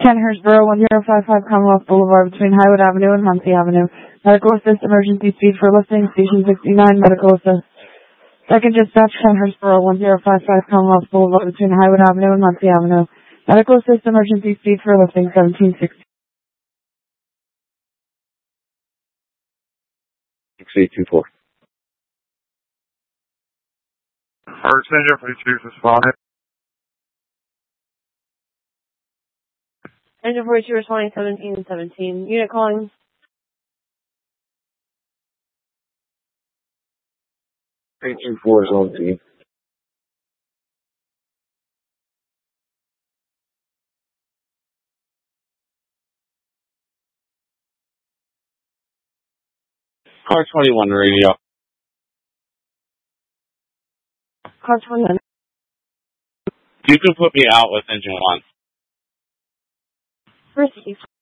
Hillsborough 1055 Commonwealth Boulevard between Highwood Avenue and Muncie Avenue. Medical assist emergency speed for lifting, station 69, medical assist. Second dispatch, Hillsborough 1055 Commonwealth Boulevard between Highwood Avenue and Muncie Avenue. Medical assist emergency speed for lifting, 1760. 6824. First engine, please choose responding. Engine 42 responding 17 and 17. Unit calling. Engine 4 is on team. Car 21 radio. Car 21. You can put me out with engine 1. Receive.